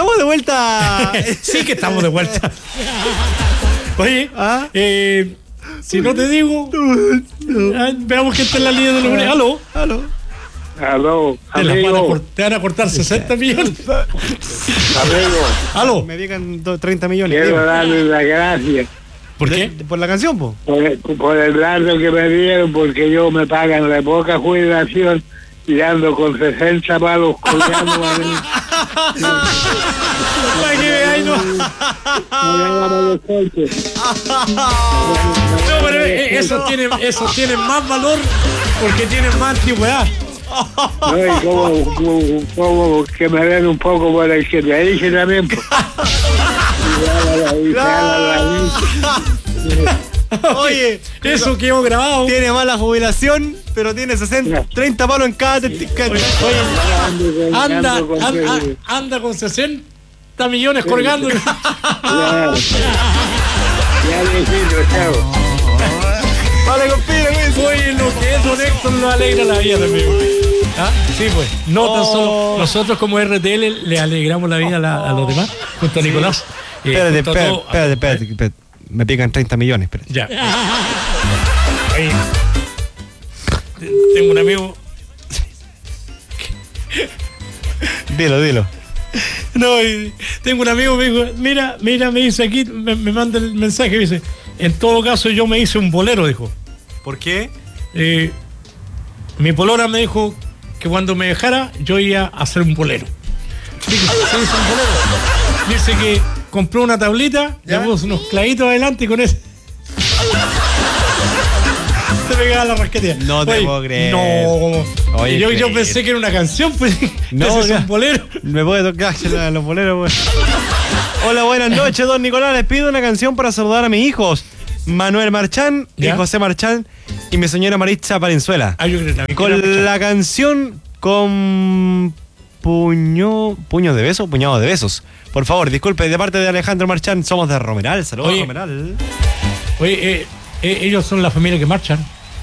estamos de vuelta. Sí que estamos de vuelta. Oye, si no te digo, veamos que está en la línea de los... Aló. Te van a cortar 60 millones. Amigo. Aló. Me digan 30 millones. Quiero darle las gracias. ¿Por qué? Por la canción, po. Por el rato que me dieron, porque yo me pagan la poca jubilación y ando con 60 palos colgando. Para que veáis, no. No, pero eso tiene más valor porque tienen más antigüedad. No, y como que me den un poco por el que me dice también. Oye, eso quedó grabado. Tiene mala jubilación, pero tiene 30 palos en cada. Anda con 60 millones colgando. Ya viejito, chao. Vale, compadre. Oye, lo que es don Héctor lo alegra la vida también. ¿Ah? Sí, pues. No tan solo nosotros como RTL le alegramos la vida a los demás, junto a Nicolás. Espérate. Me pican 30 millones, espérate. Ya. Oye, tengo un amigo. Dilo. No, tengo un amigo que me dijo, mira, me dice aquí, me manda el mensaje, me dice, en todo caso yo me hice un bolero, dijo. ¿Por qué? Mi polora me dijo que cuando me dejara yo iba a hacer un bolero. Dice que compró una tablita, le puso unos clavitos adelante y con eso se pegaba la rasquetilla. No te puedo creer. No. Oye, yo pensé que era una canción, pues. No, es un bolero. Me puede tocar los boleros, pues. Hola, buenas noches, don Nicolás. Les pido una canción para saludar a mis hijos, Manuel Marchán y José Marchán, y mi señora Maritza Valenzuela. Con la canción con puñado de besos. Por favor, disculpe, de parte de Alejandro Marchán, somos de Romeral. Saludos a Romeral. Oye, ellos son la familia que marchan.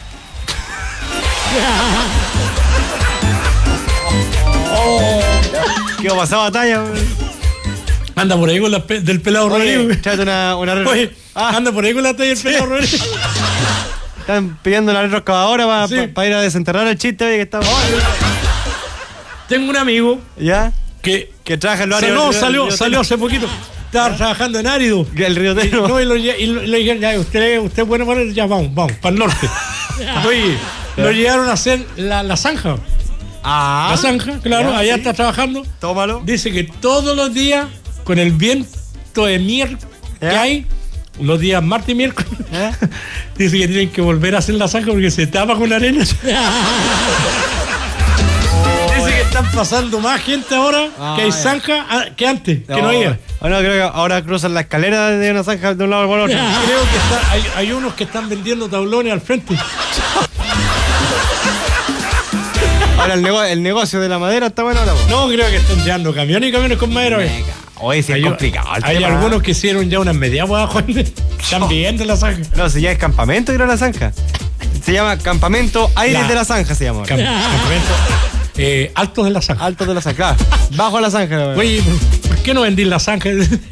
¿Qué va a pasar batalla? Anda por ahí con la del pelado Rodrigo. Tráete una Oye, anda por ahí con la talla del pelado Rodrigo. Están pidiendo la retroexcavadora para ir a desenterrar el chiste que está. Tengo un amigo. ¿Ya? Que trabaja en lo árido. No, salió hace poquito. Estaba trabajando en árido. El riotero. No, y le dijeron, ya, usted es bueno para ya vamos, para el norte. Oye, lo llegaron a hacer la zanja. La zanja, claro, allá está trabajando. Tómalo. Dice que todos los días, con el viento de mierda que hay, los días martes y miércoles, dice que tienen que volver a hacer la zanja porque se tapa con arena. Dice que están pasando más gente ahora que hay zanja que antes, que no había. Bueno, creo que ahora cruzan la escalera de una zanja de un lado por otro. Creo que hay unos que están vendiendo tablones al frente. Ahora el negocio de la madera está bueno ahora. No, creo que están llevando camiones y camiones con madera. Oye, sí es complicado. Hay algunos que hicieron ya unas medias abajo. Están viendo la zanja. No, si ya es campamento, creo, la zanja. Se llama Campamento Aires de la Zanja, se llama. Campamento Altos de la Zanja. Altos de la Zanja. Bajo la zanja. Oye, ¿por qué no vendí la zanja?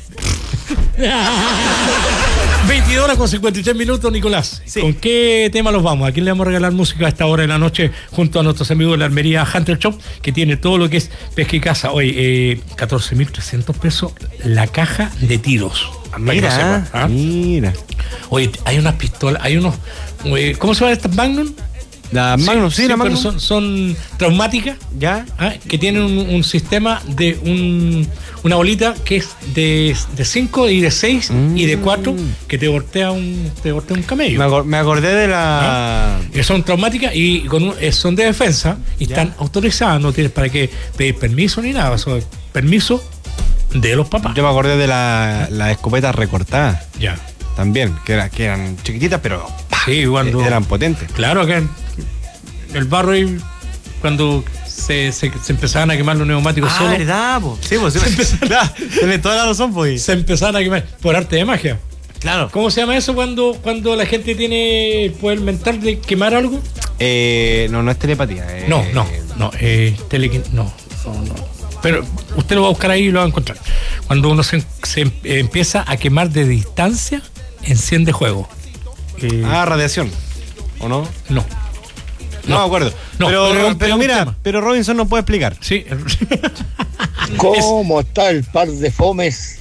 22 horas con 53 minutos, Nicolás. Sí. ¿Con qué tema los vamos? ¿A quién le vamos a regalar música a esta hora de la noche junto a nuestros amigos de la armería Hunter Shop, que tiene todo lo que es pesca y caza? Hoy, 14.300 pesos la caja de tiros. Mira. Oye, hay unas pistolas, hay unos... ¿Cómo se llaman estas Magnum? La Magnum, sí, la Magnum. Pero son traumáticas, ¿ya? Que tienen un sistema de una bolita que es de 5 y de 6 y de 4 que te voltea un camello. Me acordé de la... Que son traumáticas y son de defensa y están autorizadas, no tienes para qué pedir permiso ni nada, son permiso de los papás. Yo me acordé de la escopeta recortada. Ya. También, que eran chiquititas, pero sí, cuando eran potentes. Claro que el barro y cuando se empezaban a quemar los neumáticos solos. ¿Verdad, po? Sí, pues tiene toda la razón, pues. Se empezaban a quemar por arte de magia. Claro. ¿Cómo se llama eso cuando la gente tiene el poder mental de quemar algo? No es telepatía. No. Pero usted lo va a buscar ahí y lo va a encontrar. Cuando uno se empieza a quemar de distancia, enciende fuego. Radiación. ¿O no? No. No me acuerdo. No, pero mira, pero Robinson nos puede explicar. Sí. ¿Cómo está el par de fomes?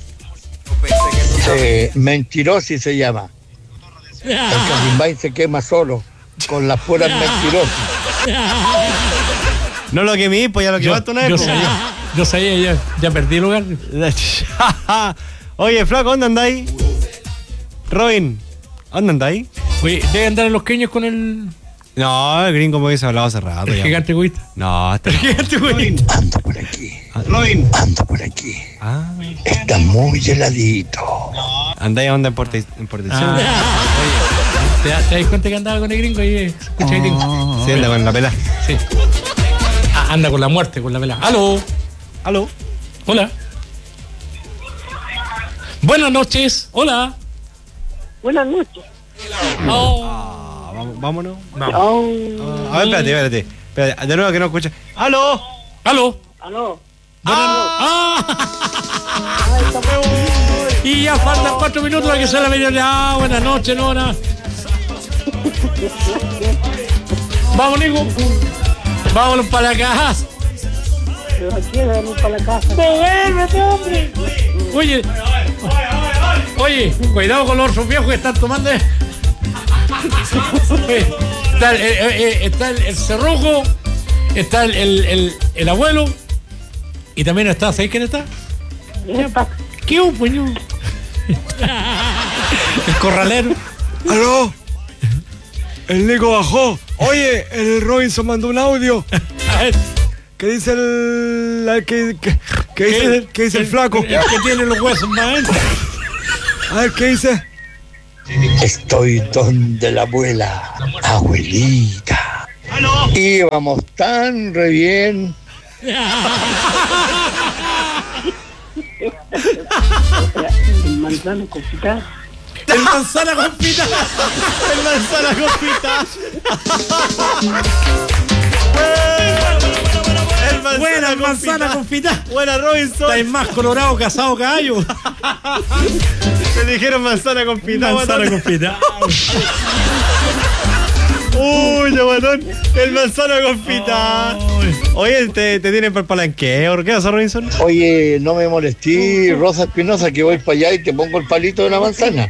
Mentirosi se llama. El Carimbay se quema solo, con las puras mentirosis. No lo quemé, pues ya lo quemaste una vez. Yo sabía, ya perdí el lugar. Oye, flaco, ¿dónde andáis? Robin, ¿dónde andáis? Oye, debe andar en los queños con el... No, el gringo me hubiese hablado hace rato. El gigante egoísta. No, el gigante egoísta. Ando por aquí. Robin. Ando por aquí. Está muy heladito. Andáis a onda en portación. Oye, ¿te das cuenta que andaba con el gringo y se escucha el gringo? Sí, anda con la pela. Sí. Anda con la muerte, con la pela. ¡Aló! Hola. Buenas noches. Hola. Buenas noches. Vámonos. A ver, espérate. De nuevo que no escucha. ¡Aló! Y ya faltan 4 minutos para que sea la mediodía. Buenas noches, Nona. Vamos, Nico. Vámonos para la casa. Pero aquí vamos para la casa. ¡Duérmete, hombre! Oye, cuidado con los otros viejos que están tomando. Está el cerrojo, está el abuelo y también está, ¿sabes quién está? ¿Qué hubo, puño? El corralero. ¡Aló! El Nico bajó. Oye, el Robinson mandó un audio. ¿Qué dice ¿Qué dice el flaco? El que tiene los huesos más anchos. A ver, ¿qué dice? Estoy donde la abuelita. Íbamos tan re bien. El manzana confitado. El manzana confita. Buena manzana confita. Buena, Robinson. Estáis más colorado que asado caballo. Te dijeron manzana confita. Uy, llamatón. El manzana confita. Oye, te tienen para el palanqueo. ¿Qué pasa, Robinson? Oye, no me molestí, Rosa Espinosa, que voy para allá y te pongo el palito de una manzana.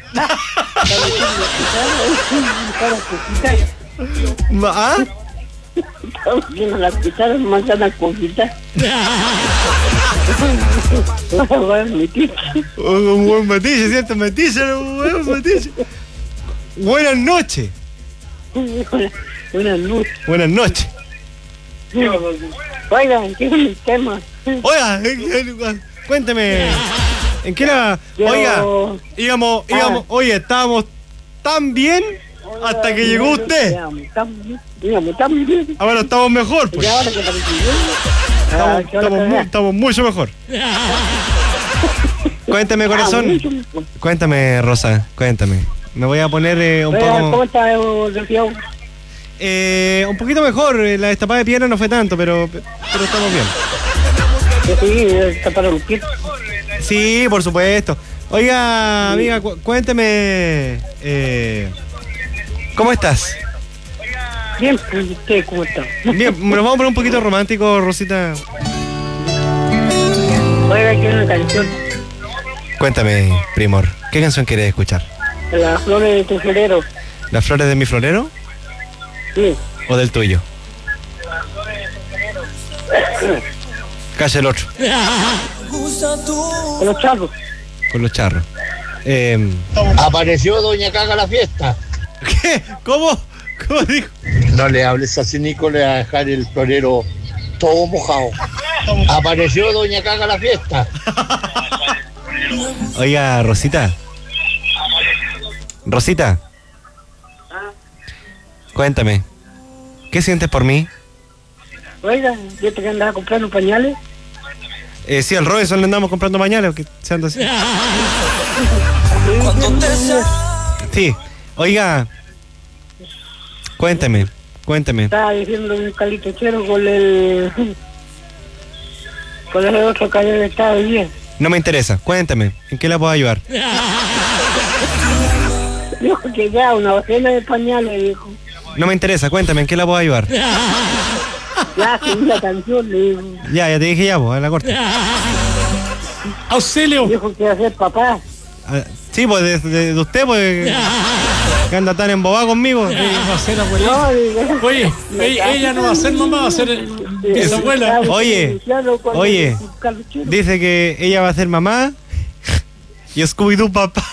¿Ah? Estamos la cuchara manzana confita. Un buen matiche, ¿cierto? Matiche. Buenas noches. Buenas noches. Oiga, ¿qué es el tema? Oiga, cuénteme. ¿En qué era? Oiga, íbamos, oye, estábamos tan bien hasta que llegó usted. Íbamos tan bien. Ahora estamos mejor, pues. Estamos mucho mejor. Cuéntame, corazón. Cuéntame, Rosa, cuéntame. Me voy a poner un poco... ¿Cómo está resfriado? Un poquito mejor. La destapada de pierna no fue tanto, pero estamos bien. Sí, destaparon los pies. Sí, por supuesto. Oiga, amiga, cuénteme... ¿cómo estás? Bien, ¿usted cómo está? Bien, nos vamos a poner un poquito romántico, Rosita. Oiga, quiero una canción. Cuéntame, Primor, ¿qué canción quieres escuchar? Las flores de tu florero. ¿Las flores de mi florero? Sí. ¿O del tuyo? Calla el otro. Con los charros. Con los charros. Apareció Doña Caga a la fiesta. ¿Qué? ¿Cómo dijo? No le hables así, Nico, le va a dejar el florero todo mojado. Apareció Doña Caga a la fiesta. Oiga, Rosita. Cuéntame, ¿qué sientes por mí? Oiga, ¿yo te andaba comprando pañales? Sí, al Robinson le andamos comprando pañales, que se anda así. Sí, oiga, cuéntame. Estaba diciendo un calito chero con el otro calle que estaba bien. No me interesa. Cuéntame, ¿en qué la puedo ayudar? Dijo que ya, una docena de pañales, dijo. No me interesa, cuéntame, ¿en qué la puedo ayudar? Ya, seguí la canción, le dijo. Ya te dije ya, pues, a la corte. ¡Auxilio! Dijo que iba a ser papá. Sí, pues, de usted, pues, que anda tan embobada conmigo. Va a ser abuela. No, digo. Oye, ella no va a ser mamá, va a ser bisabuela. Oye, dice que ella va a ser mamá y Scooby-Doo papá.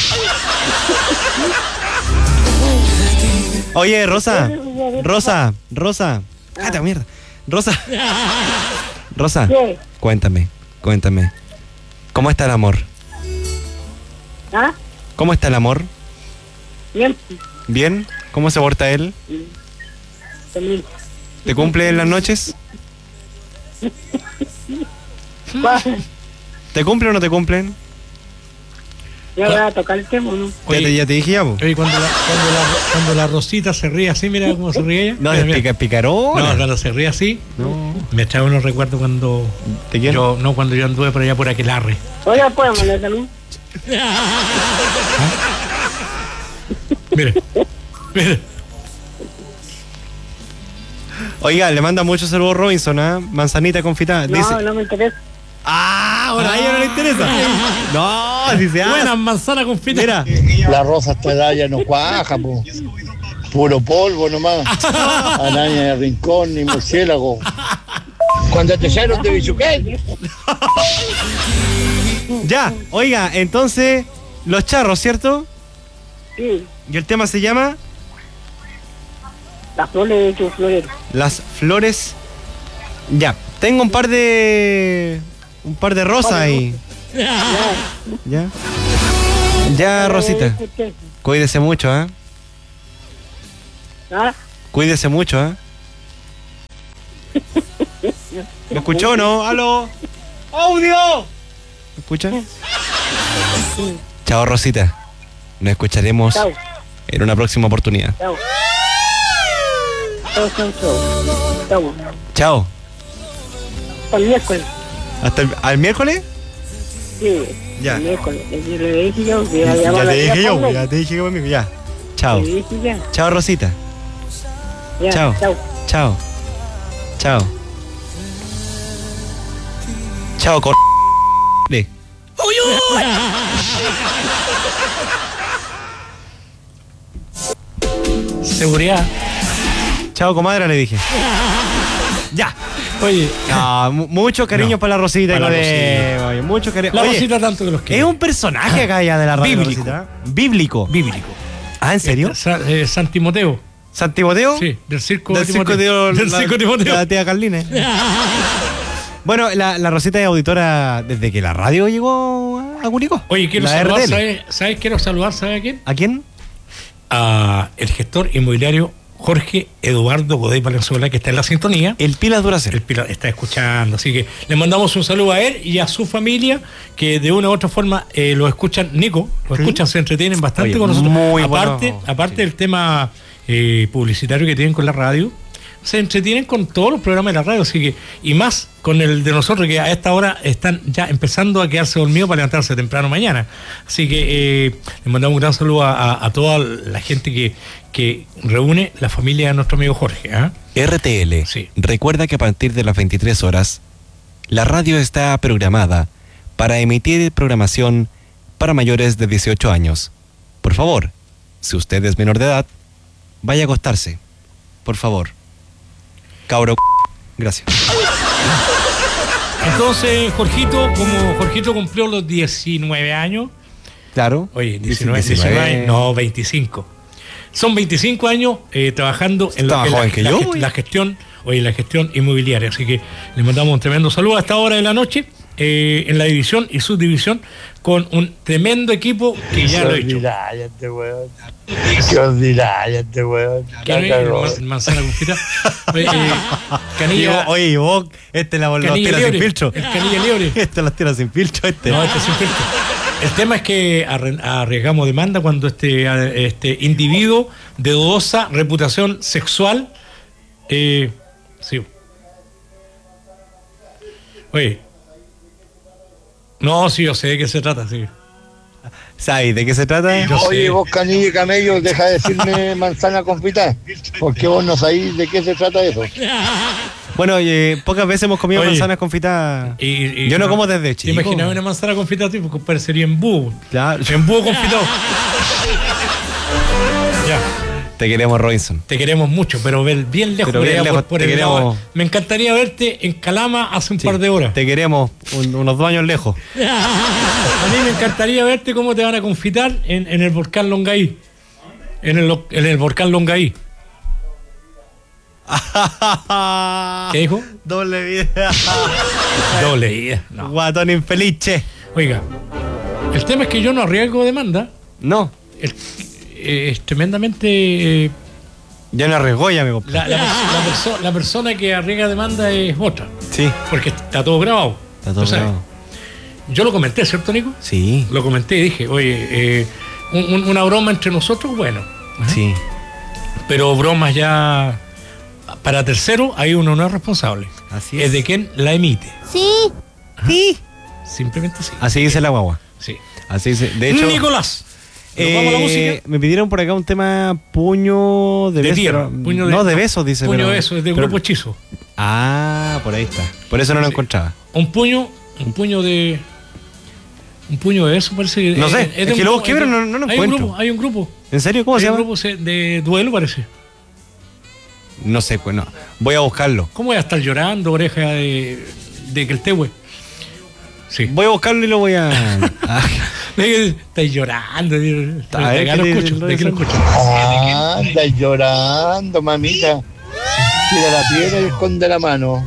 Oye, Rosa. Cállate, mierda. Rosa. ¿Qué? Cuéntame. ¿Cómo está el amor? ¿Ah? ¿Cómo está el amor? Bien. ¿Bien? ¿Cómo se porta él? Feliz. ¿Te cumple en las noches? ¿Te cumple o no te cumplen? Ya voy a tocar el tema, ¿no? Oye, Ya te dije ya, po. Oye, cuando la Rosita se ríe así, mira cómo se ríe ella. No, Mira, es picarona. no, cuando se ríe así, me trae unos recuerdos cuando ¿Te quiero? cuando yo anduve por allá por Aquelarre. Oiga, pues, mandar salud. Mire. Oiga, le manda muchos saludos Robinson, ¿ah? Manzanita confitada. Dice, No me interesa. ahora a ella no le interesa. No, dice, Buenas manzanas con fita. Mira, La rosa esta edad ya no cuaja, po. Puro polvo nomás. Araña de rincón ni murciélago. Cuando te echaron de bichuquén. ya, oiga, entonces, los charros, ¿cierto? Sí, Y el tema se llama las flores de tu florero. Las flores. Ya, tengo un par de rosas ahí. Ya, Rosita. Cuídese mucho, ¿eh? ¿Ah? Cuídese mucho, ¿eh? ¿Me escuchó o no? ¡Aló! ¡Audio! ¿Me escucha? Chao, Rosita. Nos escucharemos Chao. en una próxima oportunidad. Chao. Chao. Chao. Hasta el miércoles. ¿Hasta al miércoles? Sí. Ya. El miércoles. Le dije yo. Ya te dije yo, amigo. Ya. Chao. Le dije ya. Chao, Rosita. Ya. Chao. Chao. Chao. Chao, cor... Seguridad. Chao, comadre, le dije. Ya. Oye, No, mucho cariño para la Rosita. Para la Oye, mucho cariño. la Oye, Rosita tanto que los quiere. es un personaje acá ya de la radio. Bíblico. Rosita. Bíblico. Ah, ¿en serio? San Timoteo. ¿San Timoteo? Sí, del circo Del circo de Del circo Timoteo. la tía Carline. Bueno, la Rosita es auditora desde que la radio llegó a Curicó. Oye, quiero La saludar, RTL. ¿sabes? Quiero saludar, ¿sabe a quién? ¿A quién? A el gestor inmobiliario Jorge Eduardo Godoy Valenzuela, que está en la sintonía. El Pilas Duracell. El Pilar está escuchando, así que le mandamos un saludo a él y a su familia, que de una u otra forma lo escuchan. Nico, lo escuchan, se entretienen bastante. Oye, con nosotros. muy aparte bueno. aparte Sí. del tema publicitario que tienen con la radio, se entretienen con todos los programas de la radio, así que, y más con el de nosotros, que a esta hora están ya empezando a quedarse dormidos para levantarse temprano mañana. Así que le mandamos un gran saludo a toda la gente que reúne la familia de nuestro amigo Jorge. RTL. Sí. Recuerda que a partir de las 23 horas, la radio está programada para emitir programación para mayores de 18 años. Por favor, si usted es menor de edad, vaya a acostarse. Por favor. Cabro. Gracias. Entonces, Jorgito, como Jorgito cumplió los 19 años, Claro. oye, 19 años, no, 25. Son 25 años trabajando en Estaba joven que yo, la gestión inmobiliaria. Así que le mandamos un tremendo saludo a esta hora de la noche, en la división y subdivisión, con un tremendo equipo que ya lo he hecho. ¿Qué os dirá este weón? Manzana con fita. Canilla. Oye, vos, los Canilla tiras sin Libre. filtro. El Canilla Libre. Este los tiras sin filtro, No, este es sin filtro. El tema es que arriesgamos demanda cuando este individuo de dudosa reputación sexual. Sí. Oye, No, sí, yo sé de qué se trata, sí. ¿Sabes de qué se trata? Oye, vos canilla y camello, deja de decirme manzana confitada, porque vos no sabéis de qué se trata eso. Bueno, pocas veces hemos comido manzanas confitadas. Yo no como desde chico. ¿Te imaginas una manzana confitada tipo? Parecería embúho. Claro. Embúho confitado. Ya. Te queremos, Robinson. Te queremos mucho, pero bien lejos. Pero bien lejos, por el lado. Me encantaría verte en Calama hace un par de horas. Te queremos unos 2 años lejos. A mí me encantaría verte cómo te van a confitar en el volcán Longaí. En el volcán Longaí. ¿Qué dijo? Doble vida. Doble vida. No. Guatón infeliz, che. Oiga, el tema es que yo no arriesgo demanda. No. Es tremendamente... Ya no arriesgó, ya me compré. La persona que arriesga demanda es otra. Sí. Porque está todo grabado. Está todo grabado. Yo lo comenté, ¿cierto, Nico? Sí. Lo comenté y dije, oye, una broma entre nosotros, bueno. Sí. Pero bromas ya... Para tercero, ahí uno no es responsable. Así es de quien la emite. Sí. Ajá. Sí. Simplemente sí. Así dice la guagua. Sí. Así dice. De hecho, Nicolás. ¿Nos vamos a la música? Me pidieron por acá un tema puño de besos. Tierra. No, de besos, dice. Puño de besos, es de Grupo Hechizo. Ah, por ahí está. Por eso no lo encontraba. Un puño de besos parece que... No sé, es que lo busqué, pero no lo encuentro. Hay un grupo. ¿En serio? ¿Cómo se llama? Hay un grupo de duelo, parece. No sé, pues no. Voy a buscarlo. ¿Cómo voy a estar llorando, oreja de Queltehue? Sí. Voy a buscarlo y lo voy a... Estás llorando. De qué lo escucho. Anda llorando, mamita. Tira la piedra y esconde la mano.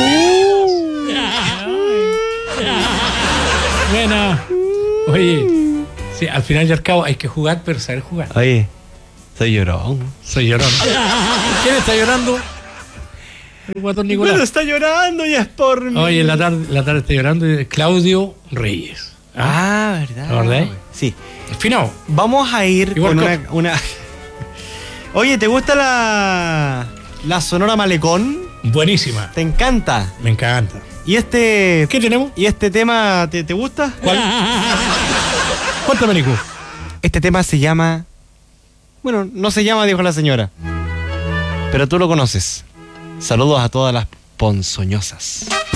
Buena. Oye, sí, al final y al cabo hay que jugar, pero saber jugar. Oye, soy llorón. ¿Quién está llorando? El guatón Nicolás. Pero está llorando y es por mí. Oye, la tarde está llorando Claudio Reyes. ¿Verdad? ¿La verdad? Sí. Finado. Vamos a ir igual con una... Oye, ¿te gusta la Sonora Malecón? Buenísima. ¿Te encanta? Me encanta. ¿Y qué tenemos? ¿Y este tema te gusta? ¿Cuál? Cuéntame, Nico. Este tema se llama... Bueno, no se llama, dijo la señora. Pero tú lo conoces. Saludos a todas las ponzoñosas.